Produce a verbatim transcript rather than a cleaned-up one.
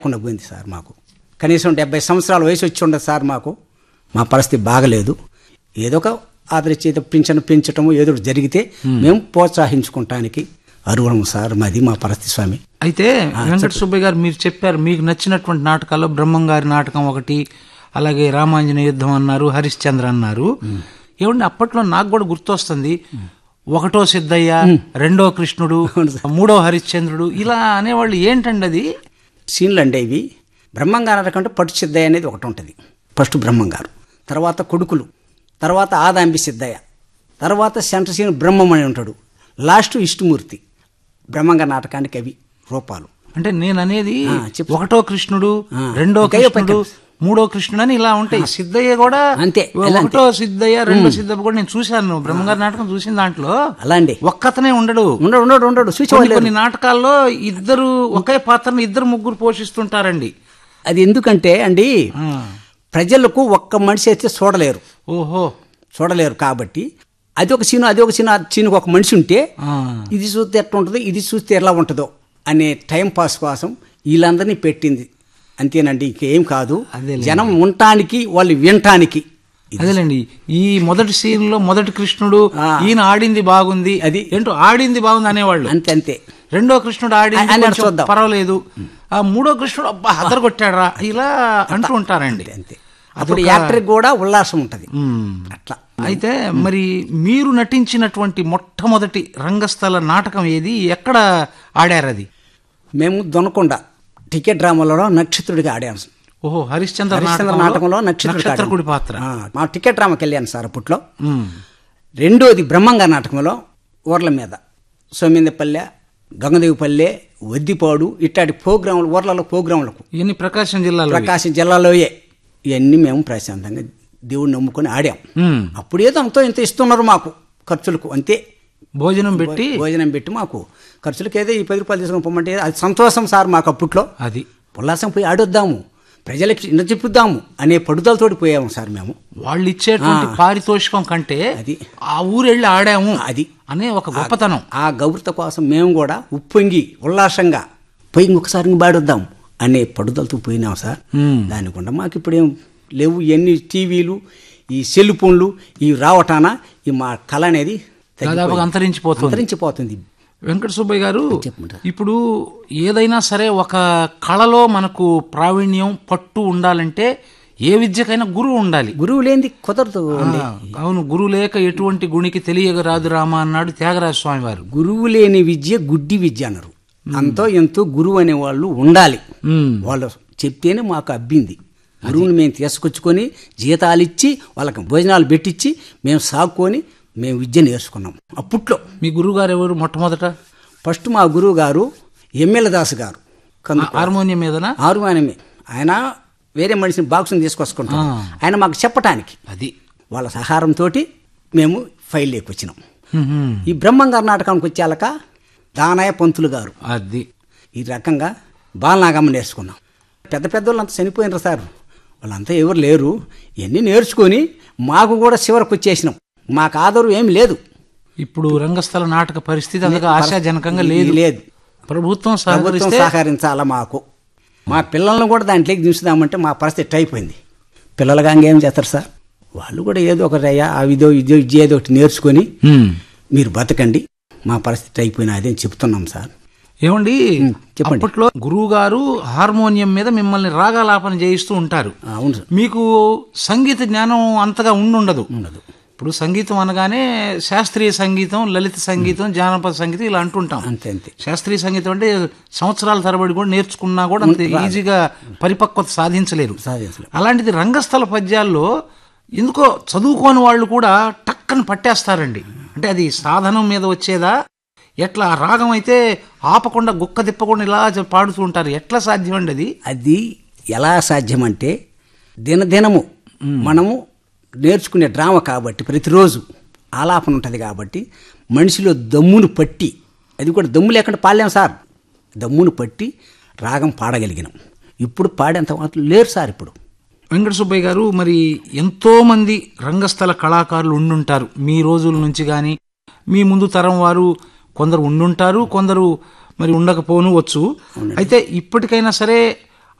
లేకుండా పోయింది సార్. మాకు కనీసం డెబ్బై సంవత్సరాల వయసు వచ్చి ఉండదు సార్. మాకు మా పరిస్థితి బాగలేదు. ఏదో ఒక ఆదరించి పింఛను పెంచటము ఏదో జరిగితే మేము ప్రోత్సహించుకుంటానికి అరువులము సార్. మాది మా పరిస్థితి స్వామి. అయితే వెంకట సుబ్బయ్య గారు మీరు చెప్పారు మీకు నచ్చినటువంటి నాటకాల్లో బ్రహ్మం గారి నాటకం ఒకటి, అలాగే రామాంజనేయ యుద్ధం అన్నారు, హరిశ్చంద్ర అన్నారు. ఏమండి అప్పట్లో నాకు కూడా గుర్తొస్తుంది, ఒకటో సిద్ధయ్య, రెండో కృష్ణుడు, మూడో హరిశ్చంద్రుడు ఇలా అనేవాళ్ళు. ఏంటండి అది సీన్లు అంటే ఇవి? బ్రహ్మంగారు అంటే పట్టు సిద్ధయ్య అనేది ఒకటి ఉంటుంది. ఫస్ట్ బ్రహ్మంగారు, తర్వాత కొడుకులు, తర్వాత ఆదాంబి సిద్ధయ్య, తర్వాత శంటసీను బ్రహ్మమణి ఉంటాడు, లాస్ట్ విష్ణుమూర్తి. బ్రహ్మంగారి నాటకానికి అవి రూపాలు. అంటే నేను అనేది ఒకటో కృష్ణుడు, రెండో కృష్ణుడు, మూడో కృష్ణుడు అని ఇలా ఉంటాయి. సిద్ధయ్య కూడా అంతే. ఒకటో సిద్ధయ్య, రెండో సిద్ధయ్య కూడా నేను చూశాను బ్రహ్మంగారి నాటకం చూసిన దాంట్లో. అలాంటి ఒక్కతనే ఉండడు ఉండడు ఉండడు ఉండడు కొన్ని కొన్ని నాటకాల్లో ఇద్దరు ఒకే పాత్రను ఇద్దరు ముగ్గురు పోషిస్తుంటారండి. అది ఎందుకంటే అండి ప్రజలకు ఒక్క మనిషి అయితే చూడలేరు. ఓహో చూడలేరు కాబట్టి అది ఒక సీను అది ఒక సీను సీనుకు ఒక మనిషి ఉంటే ఇది చూస్తే ఎట్లా ఉంటుందో ఇది చూస్తే ఎలా ఉంటుందో అనే టైం పాస్ కోసం వీళ్ళందరినీ పెట్టింది. అంతేనండి, ఇంకేం కాదు. జనం ఉండటానికి వాళ్ళు వినటానికి. అదేలేండి. ఈ మొదటి సీన్ లో మొదటి కృష్ణుడు ఈయన ఆడింది బాగుంది, అది ఏంటో ఆడింది బాగుంది అనేవాళ్ళు. అంతే అంతే. రెండో కృష్ణుడు ఆడింది పర్వాలేదు, ఆ మూడో కృష్ణుడు అబ్బా అద్దరు కొట్టాడా ఇలా అంటూ ఉంటారండి. అంతే. అప్పుడు యాక్టర్ కూడా ఉల్లాసం ఉంటది అట్లా. అయితే మరి మీరు నటించినటువంటి మొట్టమొదటి రంగస్థల నాటకం ఏది, ఎక్కడ ఆడారు అది? మేము దొనకొండ టికెట్ డ్రామాలో నక్షత్రుడిగా ఆడాను. ఓహో హరిశ్చంద్ర నాటకంలో నక్షత్రకుడి పాత్ర. మా టికెట్ డ్రామాకి వెళ్ళాను సార్ అప్పట్లో. రెండోది బ్రహ్మంగారి నాటకంలో ఊర్ల మీద సోమిందపల్లె, గంగదేవిపల్లె, వద్దిపాడు ఇట్లాంటి ప్రోగ్రాములు ఊర్లలో ప్రోగ్రాములకు ఇవన్నీ ప్రకాశం జిల్లాలో ప్రకాశం జిల్లాలోయే ఇవన్నీ మేము ప్రశాంతంగా దేవుడిని నమ్ముకొని ఆడాం. అప్పుడు ఏదో అంతో ఇంత ఇస్తున్నారు మాకు ఖర్చులకు, అంతే. భోజనం పెట్టి భోజనం పెట్టి మాకు ఖర్చులకు ఏదో ఈ పది రూపాయలు తీసుకుని పొమ్మంటే అది సంతోషం సార్ మాకు అప్పట్లో. అది ఉల్లాసం పోయి ఆడొద్దాము, ప్రజలకి ఇన్న చెప్పుద్దాము అనే పడుదలతోటి పోయాము సార్ మేము. వాళ్ళు ఇచ్చేటువంటి పారితోషికం కంటే అది ఆ ఊరు వెళ్ళి ఆడాము అది అనే ఒక గొప్పతనం. ఆ గౌరత కోసం మేము కూడా ఉప్పొంగి ఉల్లాసంగా పోయి ఇంకొకసారి బాడొద్దాం అనే పడుదలతో పోయినాం సార్. దానికుండా మాకు ఇప్పుడేం లేవు ఎన్ని టీవీలు, ఈ సెల్ ఫోన్లు ఇవి రావటాన ఈ మా కళ అనేది దాదాపుగా అంతరించిపోతుంది అంతరించిపోతుంది వెంకట సుబ్బయ్య గారు, ఇప్పుడు ఏదైనా సరే ఒక కళలో మనకు ప్రావీణ్యం పట్టు ఉండాలంటే ఏ విద్యకైనా గురువు ఉండాలి. గురువు లేనిది కుదరదు. అవును, గురువు లేక ఎటువంటి గుణికి తెలియక రాదు రామ అన్నాడు త్యాగరాజ స్వామి వారు. గురువు లేని విద్య గుడ్డి విద్య అన్నారు. అంతో ఎంతో గురువు అనే వాళ్ళు ఉండాలి. వాళ్ళు చెప్తేనే మాకు అబ్బింది. గురువుని మేము తీసుకొచ్చుకొని జీతాలు ఇచ్చి వాళ్ళకి భోజనాలు పెట్టించి మేము సాగుకొని మేము విద్య నేర్చుకున్నాం. అప్పట్లో మీ గురువు గారు ఎవరు మొట్టమొదట? ఫస్ట్ మా గురువు గారు ఎమ్మెల్యే దాస్ గారు. హార్మోనియం మీదనా? హార్మోనియమే. ఆయన వేరే మనిషిని బాక్స్ని తీసుకొచ్చుకుంటాం. ఆయన మాకు చెప్పటానికి అది వాళ్ళ సహారంతో మేము ఫైల్ లేకొచ్చినాం. ఈ బ్రహ్మంగారి నాటకానికి వచ్చాక దానయ్య పంతులు గారు అది ఈ రకంగా బాలనాగమ్మ నేర్చుకున్నాం. పెద్ద పెద్ద వాళ్ళు అంతా చనిపోయినారు సార్, వాళ్ళంతా ఎవరు లేరు. ఇవన్నీ నేర్చుకొని మాకు కూడా చివరికి వచ్చేసినాం. మాకు ఆధారం ఏం లేదు. ఇప్పుడు రంగస్థల నాటక పరిస్థితి అంతగా ఆశాజనకంగా లేదు లేదు ప్రభుత్వం సహకరించాలా మాకు. మా పిల్లల్ని కూడా దాంట్లోకి దించుదామంటే మా పరిస్థితి అయిపోయింది. పిల్లలుగా ఇంకేం చేస్తారు సార్, వాళ్ళు కూడా ఏదో ఒకటి అయ్యా ఇదో ఇదో ఇది ఏదో ఒకటి నేర్చుకొని మీరు బతకండి, మా పరిస్థితి అయిపోయినా అదే చెప్తున్నాం సార్. ఏమండి అప్పట్లో గురువు గారు హార్మోనియం మీద మిమ్మల్ని రాగాలాపన చేయిస్తూ ఉంటారు. అవును సార్. మీకు సంగీత జ్ఞానం అంతగా ఉండుండదు. ఉండదు. ఇప్పుడు సంగీతం అనగానే శాస్త్రీయ సంగీతం, లలిత సంగీతం, జానపద సంగీతం ఇలా అంటుంటాం. అంతే అంతే. శాస్త్రీయ సంగీతం అంటే సంవత్సరాల తరబడి కూడా నేర్చుకున్నా కూడా అంత ఈజీగా పరిపక్వత సాధించలేరు. అలాంటిది రంగస్థల పద్యాల్లో ఎందుకో చదువుకోని వాళ్ళు కూడా టక్కని పట్టేస్తారండి. అంటే అది సాధనం మీద వచ్చేదా, ఎట్లా రాగం అయితే ఆపకుండా గుక్క తిప్పకుండా ఇలా పాడుతూ ఉంటారు, ఎట్లా సాధ్యం అండి అది? అది ఎలా సాధ్యం అంటే దినదినము మనము నేర్చుకునే డ్రామా కాబట్టి ప్రతిరోజు ఆలాపన ఉంటుంది కాబట్టి మనిషిలో దమ్మును పట్టి, అది కూడా దమ్ము లేకుండా పాడలేము సార్, దమ్మును పట్టి రాగం పాడగలిగినాం. ఇప్పుడు పాడేంత మాత్రం లేరు సార్. ఇప్పుడు వెంకట సుబ్బయ్య గారు, మరి ఎంతో మంది రంగస్థల కళాకారులు ఉండుంటారు మీ రోజుల నుంచి, కానీ మీ ముందు తరం వారు కొందరు ఉండుంటారు, కొందరు మరి ఉండకపోను వచ్చు. అయితే ఇప్పటికైనా సరే